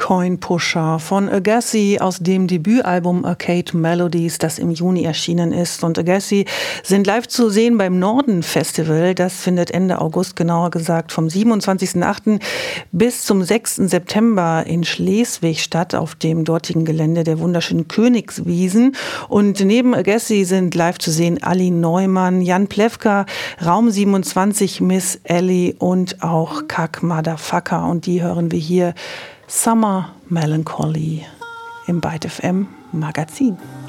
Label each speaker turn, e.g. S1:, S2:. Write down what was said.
S1: Coin Pusher von Agassi aus dem Debütalbum Arcade Melodies, das im Juni erschienen ist. Und Agassi sind live zu sehen beim Norden Festival. Das findet Ende August, genauer gesagt vom 27.08. bis zum 6. September in Schleswig statt, auf dem dortigen Gelände der wunderschönen Königswiesen. Und neben Agassi sind live zu sehen Ali Neumann, Jan Plewka, Raum 27, Miss Ellie und auch Kack Motherfucker. Und die hören wir hier Summer Melancholy im Byte FM Magazin.